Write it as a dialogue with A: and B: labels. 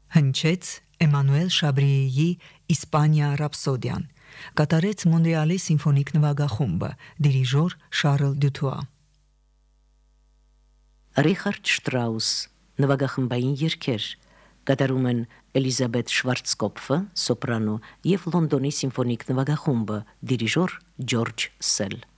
A: Հնչեց Էմանուել Շաբրիեի Իսպանիա ռապսոդիան, կատարեց Մոնրեալի սիմֆոնիկ նվագախումբը, դիրիժոր Շարլ Դյուտուա։
B: Ռիխարդ Շտրաուս նվագախմբային երգեր, կատարում են Էլիզաբեթ Շվարցկոպֆը, սոպրանո, և Լոնդոնի սիմֆոնիկ նվագախումբը, դիրիժոր Ջորջ Սել։